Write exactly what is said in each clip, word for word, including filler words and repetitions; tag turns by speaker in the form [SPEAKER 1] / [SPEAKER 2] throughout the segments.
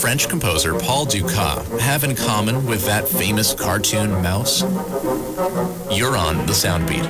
[SPEAKER 1] French composer Paul Dukas have in common with that famous cartoon mouse? You're on the Soundbeat.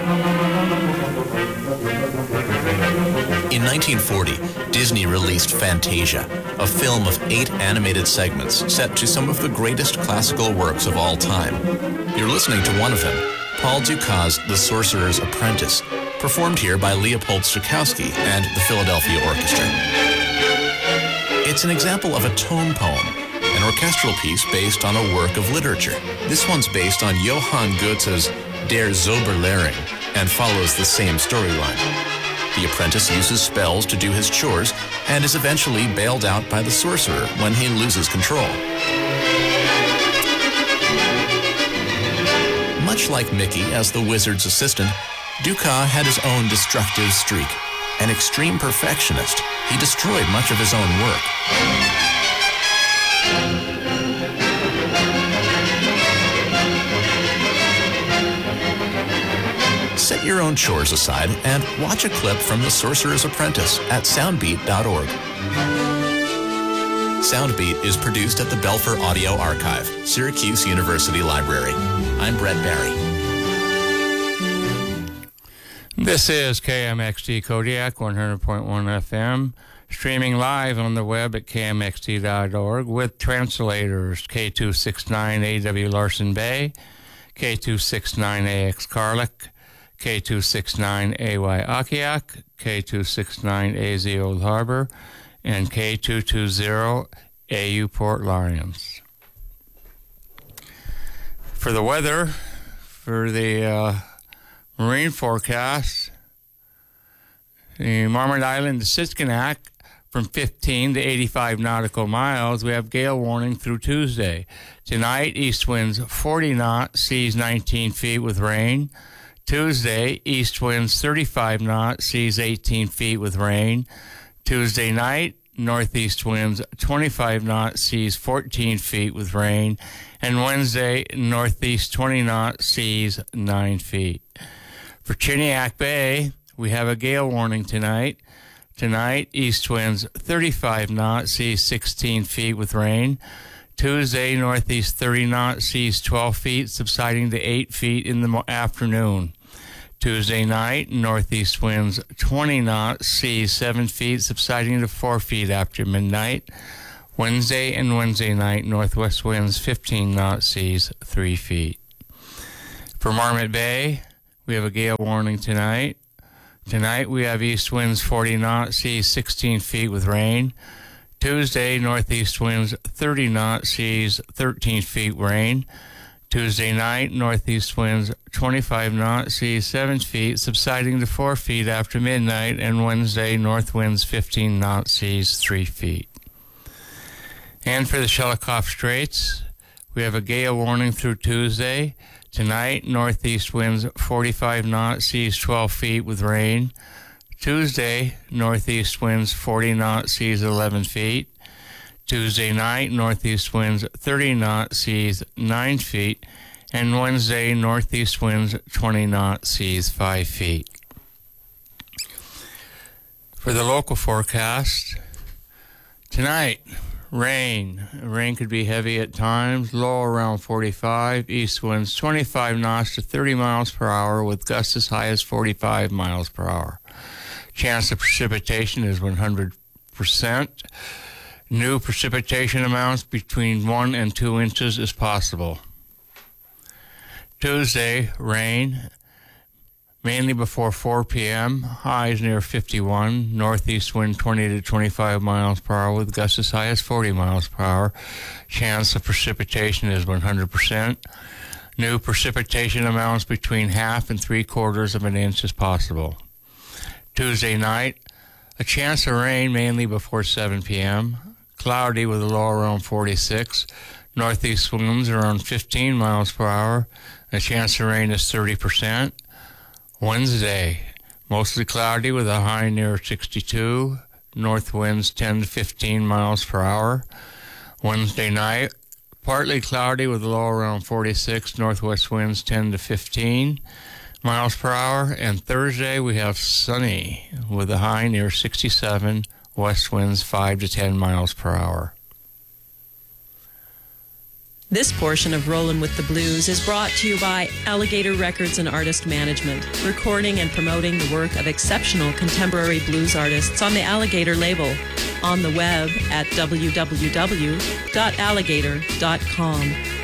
[SPEAKER 1] In nineteen forty, Disney released Fantasia, a film of eight animated segments set to some of the greatest classical works of all time. You're listening to one of them, Paul Dukas' The Sorcerer's Apprentice, performed here by Leopold Stokowski and the Philadelphia Orchestra. It's an example of a tone poem, an orchestral piece based on a work of literature. This one's based on Johann Goethe's Der Zauberlehrling and follows the same storyline. The apprentice uses spells to do his chores and is eventually bailed out by the sorcerer when he loses control. Much like Mickey as the wizard's assistant, Dukas had his own destructive streak. An extreme perfectionist, he destroyed much of his own work. Set your own chores aside and watch a clip from The Sorcerer's Apprentice at soundbeat dot org. Soundbeat is produced at the Belfer Audio Archive, Syracuse University Library. I'm Brett Barry.
[SPEAKER 2] This is K M X T Kodiak, one hundred point one F M, streaming live on the web at K M X T dot org with translators K two sixty-nine A W Larson Bay, K two sixty-nine A X Carlick, K two sixty-nine A Y Akiak, K two sixty-nine A Z Old Harbor, and K two twenty A U Port Lions. For the weather, for the uh, marine forecast, the Marmot Island to Siskinak from fifteen to eighty-five nautical miles. We have gale warning through Tuesday. Tonight, east winds forty knots, seas nineteen feet with rain. Tuesday, east winds thirty-five knots, seas eighteen feet with rain. Tuesday night, northeast winds twenty-five knots, seas fourteen feet with rain. And Wednesday, northeast twenty knots, seas nine feet. For Chiniak Bay, we have a gale warning tonight. Tonight, east winds thirty-five knots, seas sixteen feet with rain. Tuesday, northeast thirty knots, seas twelve feet, subsiding to eight feet in the mo- afternoon. Tuesday night, northeast winds twenty knots, seas seven feet, subsiding to four feet after midnight. Wednesday and Wednesday night, northwest winds fifteen knots, seas three feet. For Marmot Bay, we have a gale warning tonight. Tonight, we have east winds forty knots, seas sixteen feet with rain. Tuesday, northeast winds thirty knots, seas thirteen feet rain. Tuesday night, northeast winds twenty-five knots, seas seven feet, subsiding to four feet after midnight. And Wednesday, north winds fifteen knots, seas three feet. And for the Shelikof Straits, we have a gale warning through Tuesday. Tonight, northeast winds forty-five knots, seas twelve feet with rain. Tuesday, northeast winds forty knots, seas eleven feet. Tuesday night, northeast winds thirty knots, seas nine feet. And Wednesday, northeast winds twenty knots, seas five feet. For the local forecast, tonight, rain. Rain could be heavy at times, low around forty-five. East winds twenty-five knots to thirty miles per hour with gusts as high as forty-five miles per hour. Chance of precipitation is one hundred percent. New precipitation amounts between one and two inches is possible. Tuesday, rain, mainly before four p.m., highs near fifty-one, northeast wind twenty to twenty-five miles per hour with gusts as high as forty miles per hour. Chance of precipitation is one hundred percent. New precipitation amounts between half and three quarters of an inch is possible. Tuesday night, a chance of rain mainly before seven p.m., cloudy with a low around forty-six, northeast winds around fifteen miles per hour, a chance of rain is thirty percent. Wednesday, mostly cloudy with a high near sixty-two, north winds ten to fifteen miles per hour. Wednesday night, partly cloudy with a low around forty-six, northwest winds ten to fifteen miles per hour. And Thursday, we have sunny with a high near sixty-seven, west winds five to ten miles per hour.
[SPEAKER 3] This portion of Rollin' with the Blues is brought to you by Alligator Records and Artist Management, recording and promoting the work of exceptional contemporary blues artists on the Alligator label, on the web at w w w dot alligator dot com.